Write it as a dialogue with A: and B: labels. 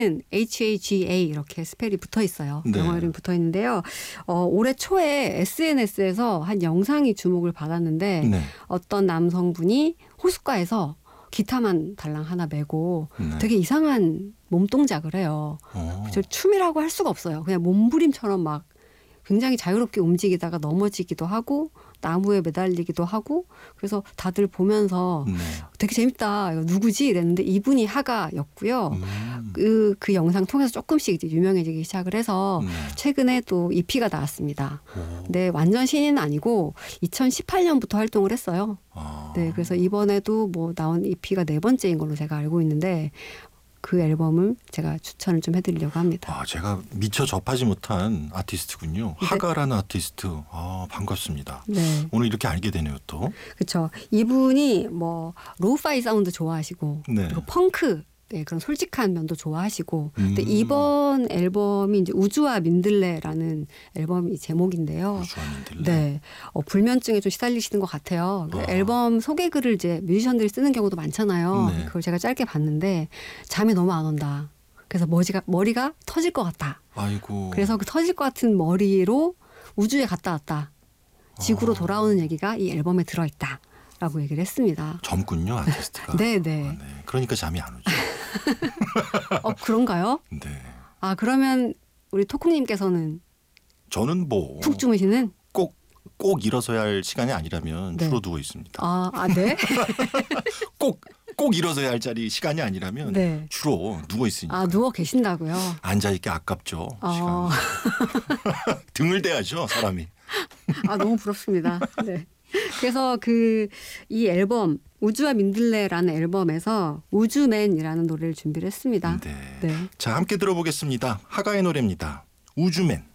A: HAGA 이렇게 스펠이 붙어 있어요.
B: 네.
A: 영어 이름이 붙어 있는데요. 올해 초에 SNS에서 한 영상이 주목을 받았는데
B: 네.
A: 어떤 남성분이 호숫가에서 기타만 달랑 하나 메고
B: 네.
A: 되게 이상한 몸동작을 해요. 저 춤이라고 할 수가 없어요. 그냥 몸부림처럼 막 굉장히 자유롭게 움직이다가 넘어지기도 하고 나무에 매달리기도 하고 그래서 다들 보면서
B: 네.
A: 되게 재밌다. 이거 누구지? 이랬는데 이분이 하가였고요. 그 영상 통해서 조금씩 이제 유명해지기 시작을 해서
B: 네.
A: 최근에 또 EP가 나왔습니다.
B: 오.
A: 네, 완전 신인은 아니고 2018년부터 활동을 했어요.
B: 아.
A: 네, 그래서 이번에도 뭐 나온 EP가 4번째인 걸로 제가 알고 있는데 그 앨범을 제가 추천을 좀 해드리려고 합니다.
B: 아, 제가 미처 접하지 못한 아티스트군요.
A: 네.
B: 하가라는 아티스트. 아, 반갑습니다.
A: 네,
B: 오늘 이렇게 알게 되네요, 또.
A: 그렇죠. 이분이 뭐 로우파이 사운드 좋아하시고
B: 네.
A: 그리고 펑크 네, 그런 솔직한 면도 좋아하시고 근데 이번 앨범이 이제 우주와 민들레라는 앨범이 제목인데요.
B: 우주와 민들레.
A: 네, 불면증에 좀 시달리시는 것 같아요. 그 앨범 소개글을 이제 뮤지션들이 쓰는 경우도 많잖아요.
B: 네.
A: 그걸 제가 짧게 봤는데 잠이 너무 안 온다. 그래서 머리가 터질 것 같다.
B: 아이고.
A: 그래서 그 터질 것 같은 머리로 우주에 갔다 왔다. 지구로 돌아오는 얘기가 이 앨범에 들어있다. 라고 얘기를 했습니다.
B: 젊군요, 아티스트가.
A: 네네.
B: 아, 네. 그러니까 잠이 안 오죠.
A: 그런가요?
B: 네.
A: 아, 그러면 우리 토콩님께서는
B: 저는 뭐
A: 푹 주무시는?
B: 꼭 일어서야 할 시간이 아니라면
A: 네.
B: 주로 누워 있습니다.
A: 네?
B: 꼭 일어서야 할 자리 시간이 아니라면
A: 네.
B: 주로 누워 있으니까.
A: 누워 계신다고요?
B: 앉아 있기 아깝죠. 시간. 등을 대야죠, 사람이.
A: 너무 부럽습니다. 네. 그래서 이 앨범 우주와 민들레라는 앨범에서 우주맨이라는 노래를 준비를 했습니다.
B: 네.
A: 네.
B: 자, 함께 들어보겠습니다. 하가의 노래입니다. 우주맨.